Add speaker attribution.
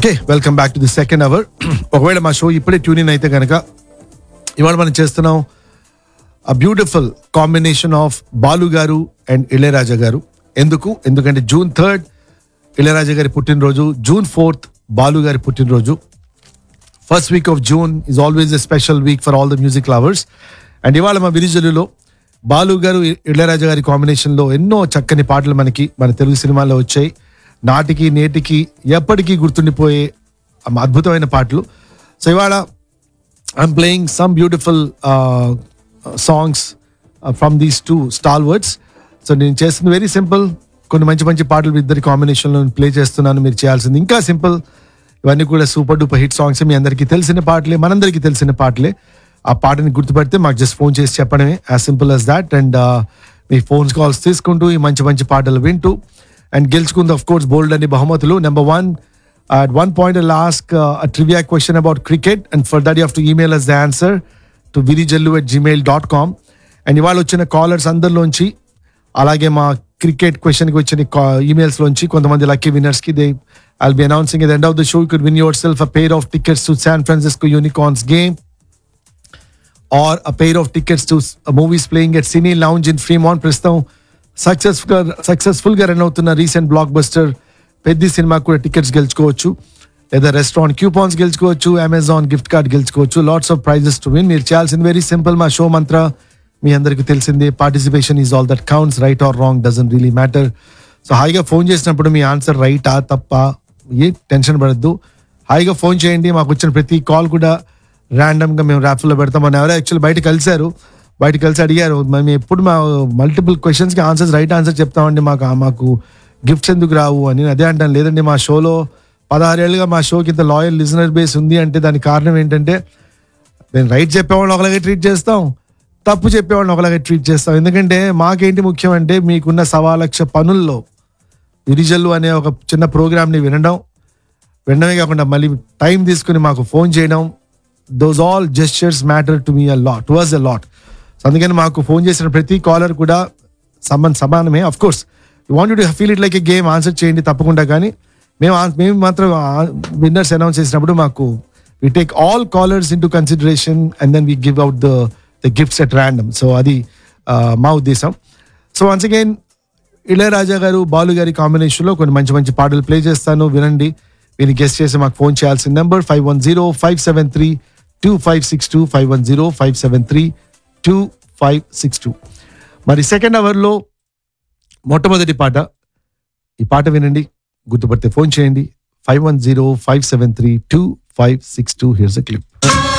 Speaker 1: Okay, welcome back to the second hour. ఒకవేళ మా show ఇప్పుడే ట్యూన్ ఇన్ అయితే కనుక ఇవాళ మనం చేస్తున్నాం a beautiful combination of Balu గారు అండ్ ఇళయరాజా గారు. ఎందుకంటే June 3rd ఇళయరాజా గారి పుట్టినరోజు, June 4th బాలు గారి పుట్టినరోజు. First week off June is always a special week for all the music lovers. And ఇవాళ మా విరిజలులో బాలు గారు ఇళయరాజా గారి కాంబినేషన్లో ఎన్నో చక్కని పాటలు మన తెలుగు సినిమాల్లో వచ్చాయి. నాటికి నేటికి ఎప్పటికీ గుర్తుండిపోయే అద్భుతమైన పాటలు. సో ఇవాళ I'm playing some beautiful songs from these two stalwarts. So నేను చేస్తుంది వెరీ సింపుల్, కొన్ని మంచి మంచి పాటలు ఇద్దరి కాంబినేషన్లో ప్లే చేస్తున్నాను. మీరు చేయాల్సింది ఇంకా సింపుల్. ఇవన్నీ కూడా సూపర్ డూపర్ హిట్ సాంగ్స్, మీ అందరికీ తెలిసిన పాటలే, మనందరికీ తెలిసిన పాటలే. ఆ పాటని గుర్తుపెడితే మాకు జస్ట్ ఫోన్ చేసి చెప్పడమే, as simple as that. And me phone calls తీసుకుంటూ ఈ మంచి మంచి పాటలు వింటూ అండ్ గెలుచుకుంది ఆఫ్ కోర్స్ బోల్డ్ అని బహుమతులు. Number 1, at one point I'll ask a trivia question about cricket, and for that you have to email us the answer to virijallu@gmail.com. And ఇవాళ వచ్చిన కాలర్స్ అందరిలోంచి, అలాగే మా క్రికెట్ క్వశ్చన్కి వచ్చిన ఈమెయిల్స్ లోంచి కొంతమంది lucky విన్నర్స్కి I'll be announcing at the end of the show. You could win yourself a pair of tickets to San Francisco Unicorns game, or a pair of tickets to movies playing at Cine Lounge in Fremont. ప్రస్తుతం successful గా run అవుతున్న recent block buster పెద్ద cinema కూడా tickets గెలుచుకోవచ్చు, లేదా restaurant క్యూపాన్స్ గెలుచుకోవచ్చు, Amazon gift card గెలుచుకోవచ్చు. Lots of prices to win. మీరు చేయాల్సింది very simple. మా show మంత్ర మీ అందరికీ తెలిసిందే, participation is all that counts. Right are wrong doesn't really matter. So హాయిగా ఫోన్ చేసినప్పుడు మీ ఆన్సర్ రైటా తప్ప ఏ టెన్షన్ పడద్దు. హాయిగా ఫోన్ చేయండి. మాకు వచ్చిన ప్రతి కాల్ కూడా ర్యాండమ్గా మేము ర్యాప్లో పెడతాం. మన ఎవరో యాక్చువల్లీ బయట కలిసి అడిగారు, మేము ఎప్పుడు మా మల్టిపుల్ క్వశ్చన్స్కి ఆన్సర్స్ రైట్ ఆన్సర్ చెప్తామండి, మాకు గిఫ్ట్స్ ఎందుకు రావు అని. అదే అంటాను, లేదండి మా షోలో 16 ఏళ్ళుగా మా షోకి ఇంత లాయల్ లిజనర్ బేస్ ఉంది అంటే దానికి కారణం ఏంటంటే నేను రైట్ చెప్పేవాళ్ళని ఒకలాగే ట్రీట్ చేస్తాం, తప్పు చెప్పేవాళ్ళని ఒకలాగే ట్రీట్ చేస్తాం. ఎందుకంటే మాకేంటి ముఖ్యం అంటే మీకున్న 1,00,000 పనుల్లో విరిజల్లు అనే ఒక చిన్న ప్రోగ్రామ్ని వినడమే కాకుండా మళ్ళీ టైం తీసుకుని మాకు ఫోన్ చేయడం, those all gestures matter to me a lot, to us a lot. So అందుకని మాకు ఫోన్ చేసిన ప్రతి కాలర్ కూడా సమానమే. Of course you want to feel it like a game, answer చేయండి తప్పకుండా. కానీ మేము మాత్రం విన్నర్స్ అనౌన్స్ చేసినప్పుడు మాకు we take all callers in to consideration and then we give out the gifts at random. So అది మా ఉద్దేశం. సో వన్స్ అగైన్ ఇళయరాజా గారు బాలు గారి కాంబినేషన్లో కొన్ని మంచి మంచి పాటలు ప్లే చేస్తాను, వినండి. మీరు గెస్ట్ చేసి మాకు ఫోన్ చేయాల్సిన నెంబర్ 510-573-2562, 510-573-2562. మరి సెకండ్ అవర్లో మొట్టమొదటి పాట, ఈ పాట వినండి, గుర్తుపడితే ఫోన్ చేయండి. 510-573-2562. హియర్స్ ఎ క్లిప్.